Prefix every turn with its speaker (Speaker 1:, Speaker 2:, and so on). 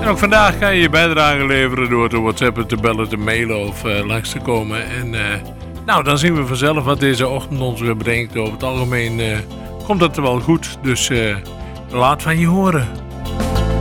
Speaker 1: En ook vandaag kan je je bijdrage leveren door te whatsappen, te bellen, te mailen of langs te komen. En nou, dan zien we vanzelf wat deze ochtend ons weer brengt. Over het algemeen komt dat wel goed, dus laat van je horen.